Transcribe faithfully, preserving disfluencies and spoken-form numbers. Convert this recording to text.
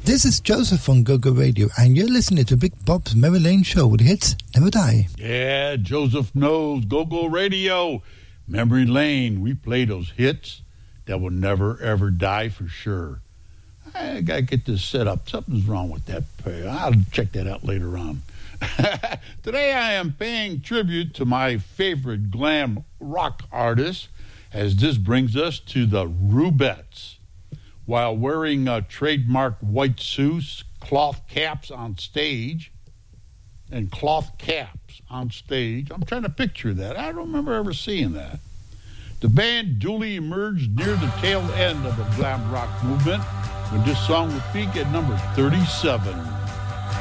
This is Joseph on Go-Go Radio, and you're listening to Big Bob's Memory Lane Show, where the hits never die. Yeah, Joseph knows. Go-Go Radio, Memory Lane. We play those hits that will never, ever die for sure. I got to get this set up. Something's wrong with that. I'll check that out later on. Today I am paying tribute to my favorite glam rock artist, as this brings us to the Rubettes. While wearing uh, trademark white suits, cloth caps on stage, and cloth caps on stage. I'm trying to picture that. I don't remember ever seeing that. The band duly emerged near the tail end of the glam rock movement when this song would peak at number thirty-seven.